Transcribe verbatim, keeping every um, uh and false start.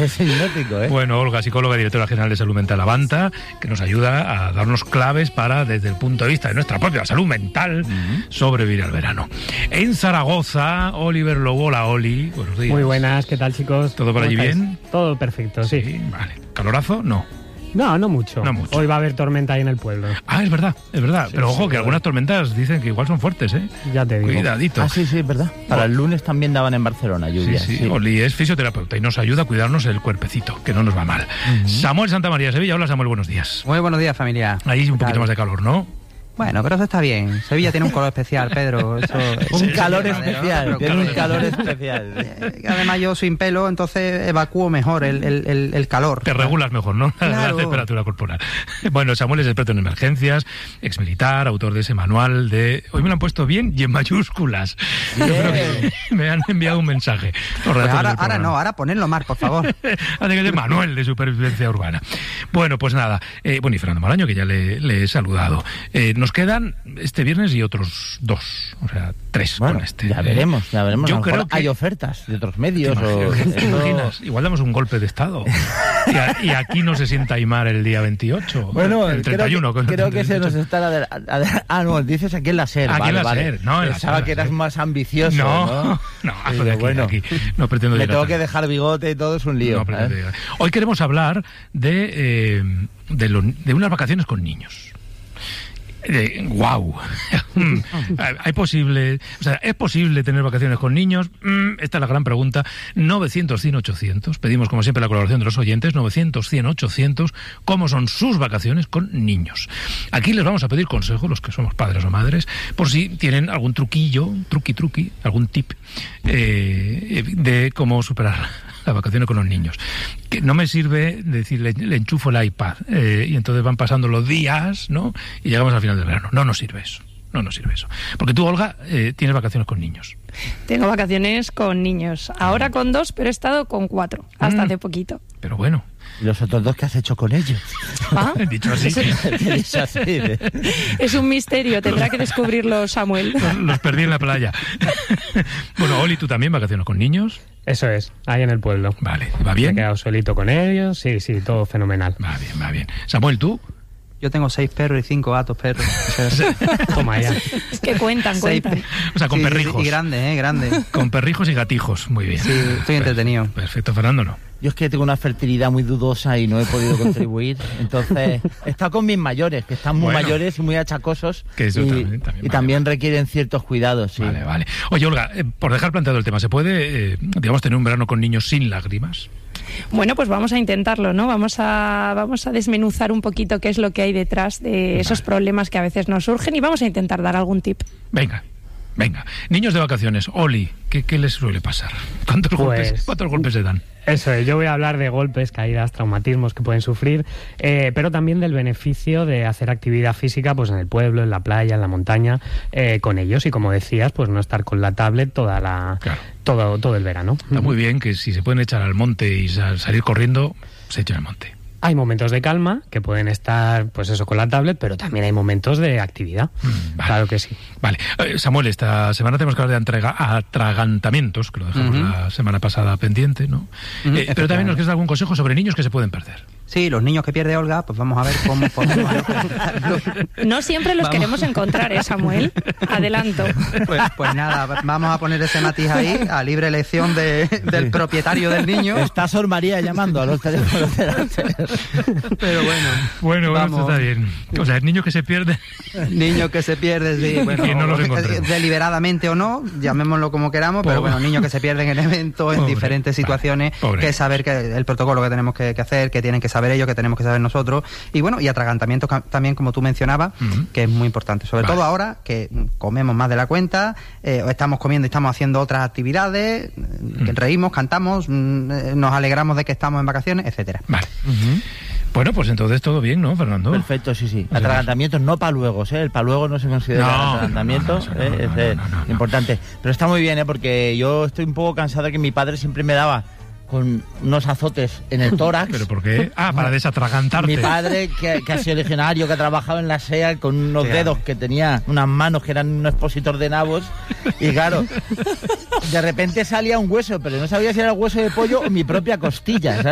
Es hipnótico, ¿eh? Bueno, Olga, psicóloga, directora general de Salud Mental Avanta, que nos ayuda a darnos claves para, desde el punto de vista de nuestra propia salud mental, uh-huh. sobrevivir al verano. En Zaragoza, Oliver Lobo, hola Oli, buenos días. Muy buenas, ¿qué tal, chicos? ¿Todo por allí bien? Todo perfecto, sí. Sí, vale. ¿Calorazo? No. No, no mucho. no mucho. Hoy va a haber tormenta ahí en el pueblo. Ah, es verdad, es verdad. Sí, Pero ojo, sí, que algunas tormentas dicen que igual son fuertes, ¿eh? Ya te digo. Cuidadito. Ah, sí, sí, es verdad. Para el lunes también daban en Barcelona lluvia. Sí, sí, sí. Oli es fisioterapeuta y nos ayuda a cuidarnos el cuerpecito, que no nos va mal. Uh-huh. Samuel Santamaría de Sevilla. Hola, Samuel, buenos días. Muy buenos días, familia. Ahí un poquito más de calor, ¿no? Bueno, pero eso está bien. Sevilla tiene un color especial, Pedro. Eso, un sí, calor sí, especial. Pero, tiene calor, un calor especial. Eh, además, yo sin pelo, entonces evacúo mejor el, el, el, el calor. Te regulas mejor, ¿no? Claro. La temperatura corporal. Bueno, Samuel es experto en emergencias, exmilitar, autor de ese manual de... Hoy me lo han puesto bien y en mayúsculas. Yo creo que me han enviado un mensaje. Pues ahora, ahora no, ahora ponedlo más, por favor. Hace que es manual de supervivencia urbana. Bueno, pues nada. Eh, bueno, y Fernando Malaño, que ya le, le he saludado. Eh, nos quedan este viernes y otros dos, o sea, tres bueno, con este. Ya veremos, ya veremos. Yo a lo creo mejor que hay ofertas de otros medios. ¿Te o... imaginas? ¿Te imaginas? Igual damos un golpe de estado. Y, a, y aquí no se sienta Aimar el día veintiocho. Bueno, el treinta y uno. Creo que, creo que se nos está... Adel- adel- ah, no, dices aquí en la SER. Aquí vale, en la vale. SER, no, en la Pensaba SER, que eras SER. más ambicioso, No, ¿no? no, Sí, de aquí, bueno. de aquí. No pretendo Me llegar tengo tanto. que dejar bigote y todo, es un lío. No pretendo ¿eh? llegar. Hoy queremos hablar de, eh, de, lo, de unas vacaciones con niños. Eh, wow. ¿Hay posible, o sea, ¿es posible tener vacaciones con niños? Mm, esta es la gran pregunta. novecientos, cien, ochocientos. Pedimos, como siempre, la colaboración de los oyentes. novecientos, cien, ochocientos. ¿Cómo son sus vacaciones con niños? Aquí les vamos a pedir consejo, los que somos padres o madres, por si tienen algún truquillo, truqui, truqui, algún tip eh, de cómo superar las vacaciones con los niños. Que no me sirve decirle, le enchufo el iPad eh, y entonces van pasando los días, ¿no? Y llegamos al final del verano. No nos sirve eso. No nos sirve eso. Porque tú, Olga, eh, tienes vacaciones con niños. Tengo vacaciones con niños. Ahora con dos, pero he estado con cuatro, hasta mm. hace poquito. Pero bueno. ¿Y los otros dos que has hecho con ellos? ¿Ah? Dicho así. Dicho así de... Es un misterio, tendrá que descubrirlo Samuel. Los, los perdí en la playa. Bueno, Oli, ¿tú también vacaciones con niños? Eso es, ahí en el pueblo. Vale, ¿va bien? Me he quedado solito con ellos, sí, sí, todo fenomenal. Va bien, va bien. Samuel, ¿tú? Yo tengo seis perros y cinco gatos perros. O sea, toma ya. Es que cuentan, cuentan. Seis, o sea, con sí, perrijos. Y grandes, ¿eh? Grandes. Con perrijos y gatijos, muy bien. Sí, estoy entretenido. Perfecto, Fernando, ¿no? Yo es que tengo una fertilidad muy dudosa y no he podido contribuir. Entonces, he estado con mis mayores, que están muy bueno, mayores y muy achacosos. Que eso y también, también, y vale, también vale. requieren ciertos cuidados. Sí. Vale, vale. Oye, Olga, eh, por dejar planteado el tema, ¿se puede, eh, digamos, tener un verano con niños sin lágrimas? Bueno, pues vamos a intentarlo, ¿no? Vamos a, vamos a desmenuzar un poquito qué es lo que hay detrás de esos vale. problemas que a veces nos surgen y vamos a intentar dar algún tip. Venga. Venga, niños de vacaciones, Oli, ¿qué, qué les suele pasar? ¿Cuántos, pues, golpes, ¿Cuántos golpes se dan? Eso es, yo voy a hablar de golpes, caídas, traumatismos que pueden sufrir, eh, pero también del beneficio de hacer actividad física pues en el pueblo, en la playa, en la montaña, eh, con ellos y, como decías, pues no estar con la tablet toda la claro. todo, todo el verano. Está muy bien que si se pueden echar al monte y salir corriendo, se echen al monte. Hay momentos de calma que pueden estar, pues eso, con la tablet, pero también hay momentos de actividad. Mm, vale. Claro que sí. Vale. Eh, Samuel, esta semana tenemos que hablar de entrega, atragantamientos, que lo dejamos uh-huh. la semana pasada pendiente, ¿no? Uh-huh. Eh, pero también nos quieres dar algún consejo sobre niños que se pueden perder. Sí, los niños que pierde Olga, pues vamos a ver cómo podemos... No siempre los vamos. queremos encontrar, ¿eh, Samuel? Adelanto. Pues, pues nada, vamos a poner ese matiz ahí, a libre elección de, del propietario del niño. Está Sor María llamando a los teléfonos de la Pero bueno. Bueno, bueno, esto está bien. O sea, niños que se pierden. Niños que se pierden, sí. Bueno, y no los encontremos. Deliberadamente o no, llamémoslo como queramos, Pobre. pero bueno, niños que se pierden en eventos, en Pobre. diferentes situaciones, Pobre. que saber que el protocolo que tenemos que, que hacer, que tienen que saber ellos, que tenemos que saber nosotros, y bueno, y atragantamientos también, como tú mencionabas, uh-huh. que es muy importante, sobre vale. todo ahora que comemos más de la cuenta, eh, estamos comiendo y estamos haciendo otras actividades, uh-huh. que reímos, cantamos, mm, nos alegramos de que estamos en vacaciones, etcétera. Vale. Uh-huh. Bueno, pues entonces todo bien, ¿no, Fernando? Perfecto, sí, sí. Atragantamientos no paluegos, ¿eh? El paluego no se considera no, atragantamiento, no, no, no, ¿eh? no, no, es no, no, no, importante. Pero está muy bien, ¿eh? Porque yo estoy un poco cansado de que mi padre siempre me daba con unos azotes en el tórax. ¿Pero por qué? Ah, para desatragantarte. Mi padre, que, que ha sido legionario, que ha trabajado en la S E A con unos sí, dedos que tenía, unas manos que eran un expositor de nabos, y claro, de repente salía un hueso, pero no sabía si era el hueso de pollo o mi propia costilla, ¿sabes?